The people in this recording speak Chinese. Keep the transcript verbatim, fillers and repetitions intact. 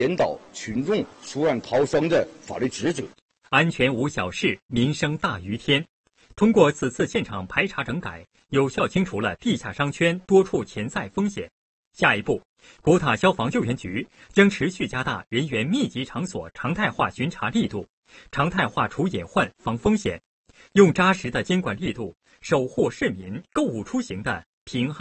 严导群众疏远逃生的法律职责。 安全无小事，民生大于天。通过此次现场排查整改，有效清除了地下商圈多处潜在风险。下一步，国塔消防救援局将持续加大人员密集场所常态化巡查力度，常态化除隐患防风险，用扎实的监管力度守护市民购物出行的平安。